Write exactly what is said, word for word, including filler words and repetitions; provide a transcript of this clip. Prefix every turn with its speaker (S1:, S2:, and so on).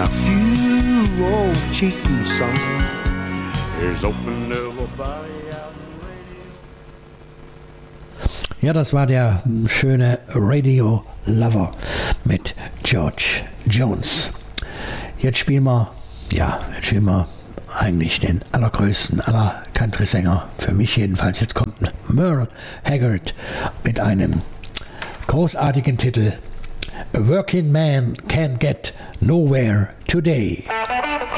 S1: Now, few old cheating songs is open everybody out.
S2: Ja, das war der schöne Radio Lover mit George Jones. Jetzt spielen wir, ja, jetzt spielen wir eigentlich den allergrößten aller Country-Sänger, für mich jedenfalls. Jetzt kommt Merle Haggard mit einem großartigen Titel A Working Man Can't Get Nowhere Today.